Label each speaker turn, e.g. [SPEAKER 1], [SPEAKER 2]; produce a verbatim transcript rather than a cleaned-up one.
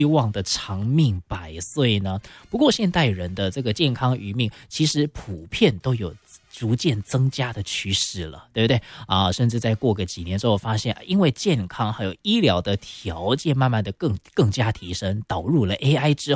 [SPEAKER 1] 希望的长命百岁呢？不过现代人的这个健康余命，其实普遍都有逐渐增加的趋势了，对不对啊？甚至再过个几年之后，发现因为健康还有医疗的条件慢慢的更更加提升，导入了 A I 之